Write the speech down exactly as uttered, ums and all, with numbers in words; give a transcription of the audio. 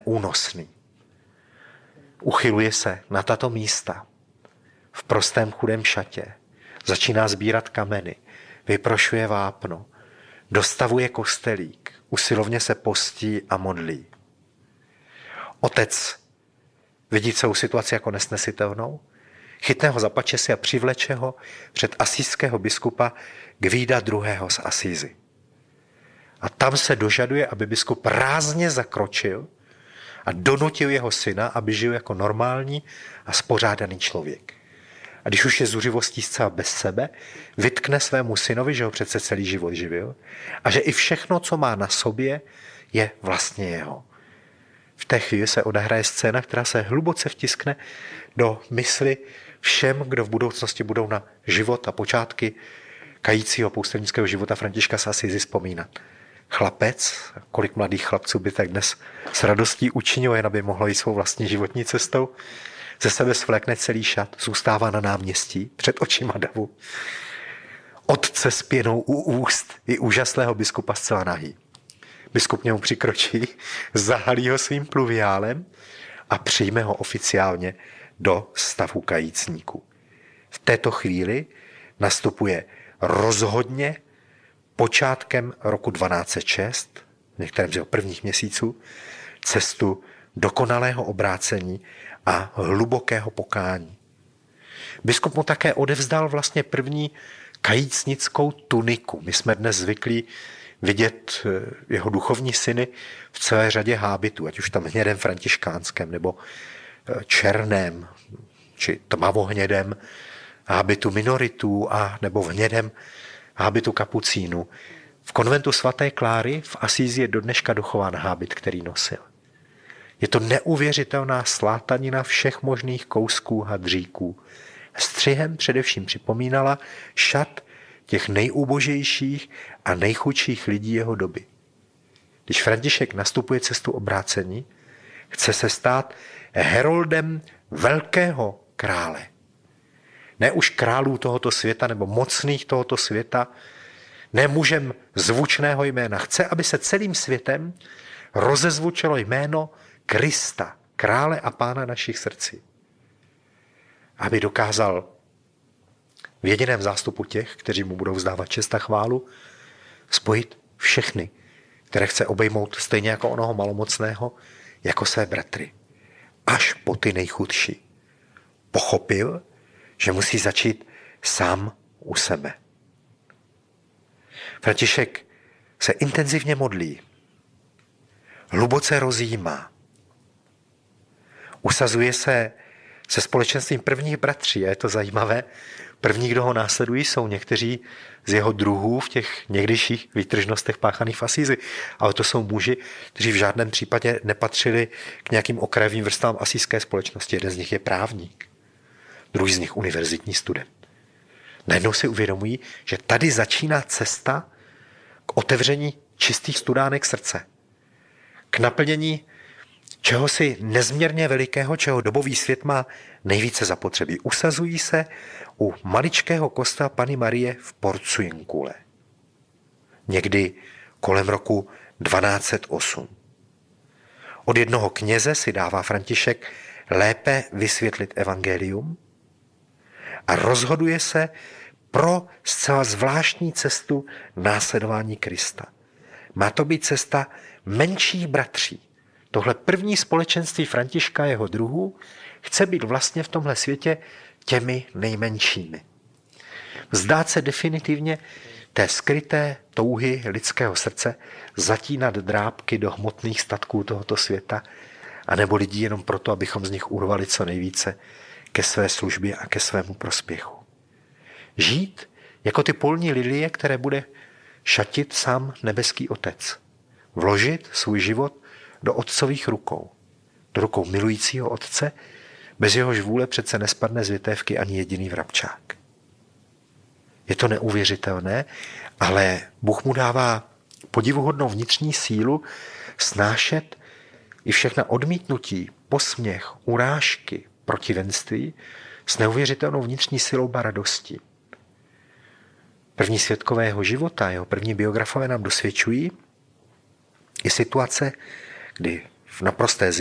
únosný. Uchyluje se na tato místa v prostém chudém šatě, začíná sbírat kameny, vyprošuje vápno, dostavuje kostelík, usilovně se postí a modlí. Otec vidí celou situaci jako nesnesitelnou, chytne ho za pačesy a přivleče ho před asijského biskupa Gvída druhého. z Asízy. A tam se dožaduje, aby biskup rázně zakročil a donutil jeho syna, aby žil jako normální a spořádaný člověk. A když už je zuřivostí zcela bez sebe, vytkne svému synovi, že ho přece celý život živil a že i všechno, co má na sobě, je vlastně jeho. V té chvíli se odehraje scéna, která se hluboce vtiskne do mysli všem, kdo v budoucnosti budou na život a počátky kajícího poustevnického života Františka z Asízy vzpomínat. Chlapec, kolik mladých chlapců by tak dnes s radostí učinilo, jen aby mohlo jít svou vlastní životní cestou, ze sebe svlékne celý šat, zůstává na náměstí před očima davu. Otce s pěnou u úst i úžasného biskupa zcela nahý. Biskup němu přikročí, zahalí ho svým pluviálem a přijme ho oficiálně do stavu kajícníků. V této chvíli nastupuje rozhodně počátkem roku dvanáct set šest, v některém z jeho prvních měsíců, cestu dokonalého obrácení a hlubokého pokání. Biskup mu také odevzdal vlastně první kajícnickou tuniku. My jsme dnes zvyklí vidět jeho duchovní syny v celé řadě hábitů, ať už tam hnědém františkánském, nebo černém, či tmavohnědém hábitu minoritů, a nebo v hnědém hábitu kapucínu. V konventu svaté Kláry v Asízi je do dneška dochován hábit, který nosil. Je to neuvěřitelná slátanina všech možných kousků hadříků. Střihem především připomínala šat těch nejúbožejších a nejchudších lidí jeho doby. Když František nastupuje cestu obrácení, chce se stát heroldem velkého krále. Ne už králů tohoto světa nebo mocných tohoto světa, ne mužem zvučného jména. Chce, aby se celým světem rozezvučilo jméno Krista, krále a pána našich srdcí. Aby dokázal v jediném zástupu těch, kteří mu budou vzdávat čest a chválu, spojit všechny, které chce obejmout stejně jako onoho malomocného, jako své bratry. Až po ty nejchudší. Pochopil, že musí začít sám u sebe. František se intenzivně modlí, hluboce rozjímá, usazuje se se společenstvím prvních bratří. A je to zajímavé. První, kdo ho následují, jsou někteří z jeho druhů v těch někdejších výtržnostech páchaných v Asízi. Ale to jsou muži, kteří v žádném případě nepatřili k nějakým okrajovým vrstvám asijské společnosti. Jeden z nich je právník, druhý z nich univerzitní student. Najednou si uvědomují, že tady začíná cesta k otevření čistých studánek srdce, k naplnění čehosi nezměrně velikého, čeho dobový svět má nejvíce zapotřebí. Usazují se u maličkého kostela Panny Marie v Porciuncule. Někdy kolem roku dvanáct set osm. Od jednoho kněze si dává František lépe vysvětlit evangelium a rozhoduje se pro zcela zvláštní cestu následování Krista. Má to být cesta menších bratří. Tohle první společenství Františka jeho druhů chce být vlastně v tomhle světě těmi nejmenšími. Vzdát se definitivně té skryté touhy lidského srdce zatínat drápky do hmotných statků tohoto světa, anebo lidí jenom proto, abychom z nich urvali co nejvíce ke své službě a ke svému prospěchu. Žít jako ty polní lilie, které bude šatit sám nebeský Otec. Vložit svůj život do otcových rukou. Do rukou milujícího Otce, bez jehož vůle přece nespadne z větévky ani jediný vrabčák. Je to neuvěřitelné, ale Bůh mu dává podivuhodnou vnitřní sílu snášet i všechna odmítnutí, posměch, urážky, protivenství s neuvěřitelnou vnitřní silou a radostí. První svědkové jeho života, jeho první biografové nám dosvědčují i situace, kdy v naprosté